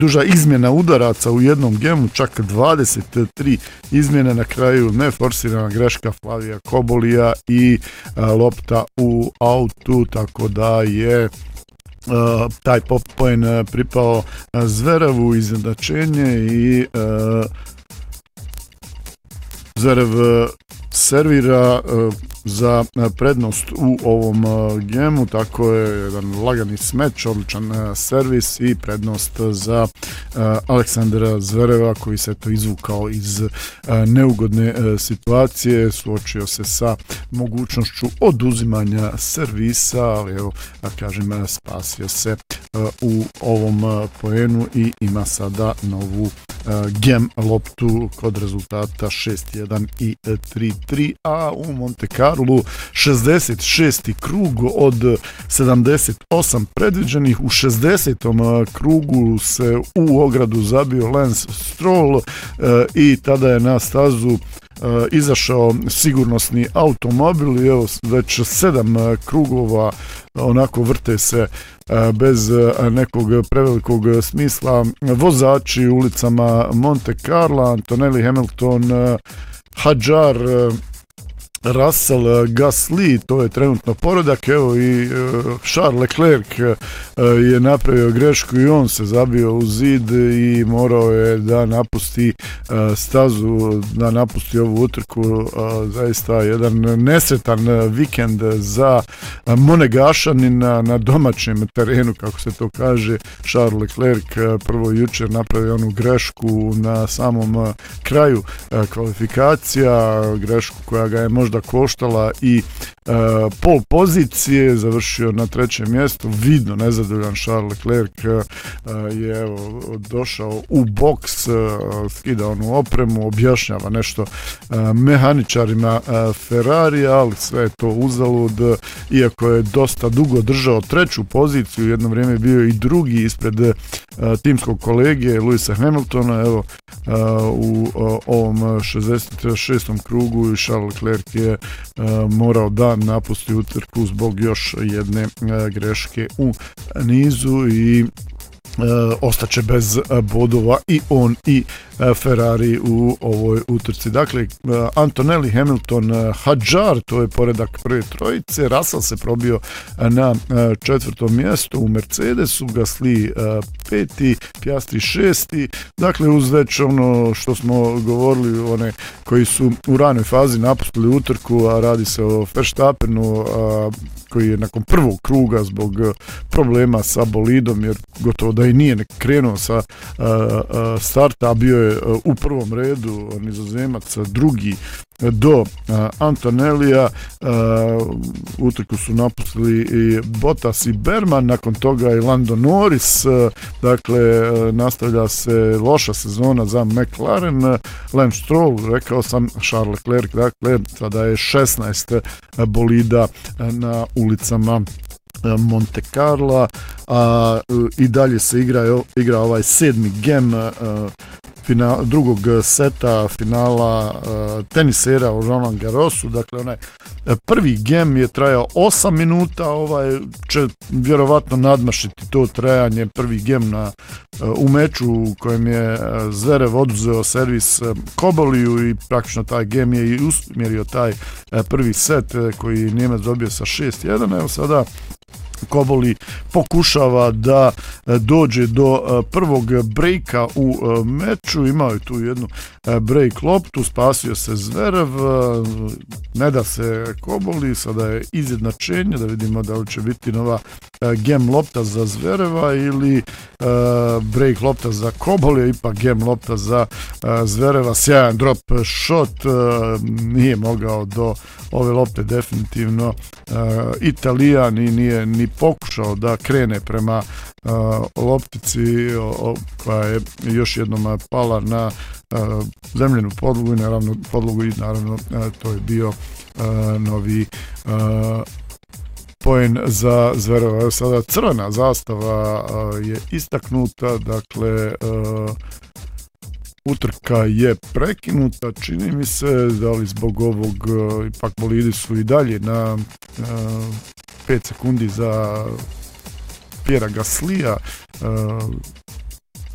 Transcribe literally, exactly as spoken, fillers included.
duža izmjena udaraca u jednom gemu, čak dvadeset tri izmjene, na kraju neforsirana greška Flavija Kobolija i a, lopta u autu, tako da je Uh, taj pop poen uh, pripao uh, Zverevu, izjednačenje i uh, Zverev uh, servira uh, za prednost u ovom uh, gemu, tako je jedan lagani smeč, odličan uh, servis i prednost za uh, Aleksandra Zvereva, koji se to izvukao iz uh, neugodne uh, situacije, suočio se sa mogućnošću oduzimanja servisa, ali evo, da kažem, spasio se uh, u ovom uh, poenu i ima sada novu uh, gem loptu kod rezultata šest jedan i tri tri, a u Monte Carlo šezdeset šesti krug od sedamdeset osam predviđenih, u šezdesetom krugu se u ogradu zabio Lance Stroll uh, i tada je na stazu uh, izašao sigurnosni automobil i evo već sedam uh, krugova onako vrte se uh, bez uh, nekog prevelikog smisla vozači ulicama Monte Carla, Antonelli, Hamilton, uh, Hadjar, uh, Russell, Gasly, to je trenutno poredak, evo i uh, Charles Leclerc uh, je napravio grešku i on se zabio u zid i morao je da napusti uh, stazu, da napusti ovu utrku, uh, zaista jedan nesretan vikend za uh, Monegašanina na domaćem terenu, kako se to kaže. Charles Leclerc uh, prvo jučer napravio onu grešku na samom uh, kraju uh, kvalifikacija, grešku koja ga je možda da koštala i e, pol pozicije, završio na trećem mjestu, vidno nezadovoljan Charles Leclerc e, je evo, došao u boks, e, skida onu opremu, objašnjava nešto e, mehaničarima e, Ferrarija, ali sve je to uzalud, iako je dosta dugo držao treću poziciju, jedno vrijeme bio i drugi ispred e, timskog kolege Lewisa Hamiltona, evo e, u e, ovom šezdeset šestom krugu Charles Leclerc je Uh, morao da napusti utrku zbog još jedne uh, greške u nizu i Uh, ostaće bez uh, bodova i on i uh, Ferrari u ovoj utrci. Dakle, uh, Antonelli, Hamilton, uh, Hadjar, to je poredak prve trojice, Russell se probio uh, na uh, četvrtom mjestu u Mercedesu, Gasly uh, peti, Piastri šesti, dakle uz već ono što smo govorili, one koji su u ranoj fazi napustili utrku, a radi se o Verstappenu, uh, koji je nakon prvog kruga zbog uh, problema sa bolidom, jer gotovo da i nije krenuo sa uh, uh, starta, a bio je uh, u prvom redu, Nizozemac drugi do uh, Antonellija, uh, utrku su napustili i Bottas i Berman, nakon toga i Lando Norris, uh, dakle uh, nastavlja se loša sezona za McLaren, uh, Lance Stroll, rekao sam, Charles Leclerc, dakle sada je šesnaest bolida uh, na ulicama Monte Carla, a i dalje se igra, igra ovaj sedmi gem final, drugog seta finala uh, tenisera u Roland Garrosu. Dakle, onaj prvi gem je trajao osam minuta, ovaj će vjerovatno nadmašiti to trajanje, prvi gem na, uh, u meču u kojem je Zverev oduzeo servis uh, Koboliju i praktično taj gem je i usmjerio taj uh, prvi set uh, koji Njemac dobio sa šest jedan. Evo sada Koboli pokušava da dođe do prvog breaka u meču, imao je tu jednu break loptu, spasio se Zverev, ne da se Koboli, sada je izjednačenje, da vidimo da li će biti nova gem lopta za Zvereva ili break lopta za Koboli, ipak gem lopta za Zvereva, sjajan drop shot, nije mogao do ove lopte definitivno Italijan i nije ni pokušao da krene prema uh, loptici o, o, koja je još jednom pala na uh, zemljenu podlogu i naravno podlogu i naravno uh, to je bio uh, novi uh, poen za Zvereva. Sada crvena zastava uh, je istaknuta, dakle uh, utrka je prekinuta, čini mi se, da li zbog ovog uh, ipak bolidi su i dalje na uh, pet sekundi za Pierrea Gaslija, uh,